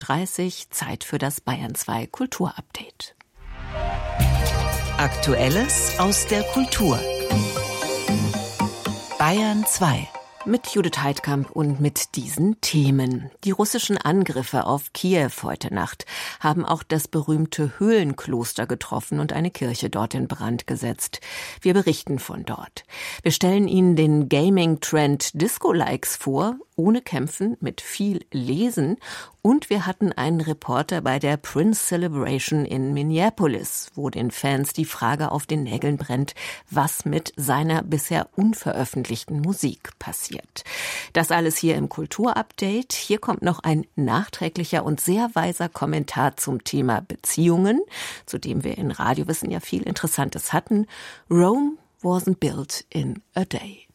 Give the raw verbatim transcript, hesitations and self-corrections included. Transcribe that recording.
dreißig, Zeit für das Bayern zwei Kulturupdate. Aktuelles aus der Kultur. Bayern zwei. Mit Judith Heidkamp und mit diesen Themen. Die russischen Angriffe auf Kiew heute Nacht haben auch das berühmte Höhlenkloster getroffen und eine Kirche dort in Brand gesetzt. Wir berichten von dort. Wir stellen Ihnen den Gaming-Trend Disco-Likes vor, ohne Kämpfen, mit viel Lesen. Und wir hatten einen Reporter bei der Prince Celebration in Minneapolis, wo den Fans die Frage auf den Nägeln brennt, was mit seiner bisher unveröffentlichten Musik passiert. Das alles hier im Kulturupdate. Hier kommt noch ein nachträglicher und sehr weiser Kommentar zum Thema Beziehungen, zu dem wir in Radiowissen ja viel Interessantes hatten. Rome wasn't built in a day.